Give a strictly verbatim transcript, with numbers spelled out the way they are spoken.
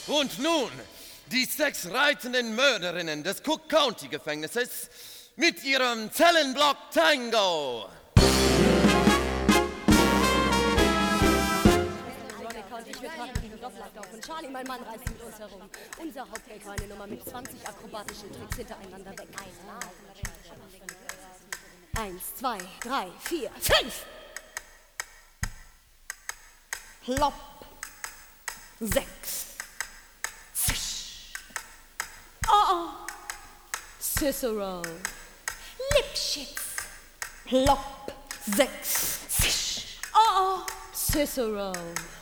Und nun die sechs reitenden Mörderinnen des Cook County Gefängnisses mit ihrem Zellenblock Tango. Ich will gerade gegen Doppler auf und Charlie, mein Mann, reißt mit uns herum. Unser Hauptgeld war eine Nummer mit zwanzig akrobatischen Tricks hintereinander weg. Eins, zwei, drei, vier, fünf! Plopp. Sechs. Fisch. Oh, oh. Cicero. Lipschitz. Plopp. Sechs. Fisch. Oh, oh. Cicero.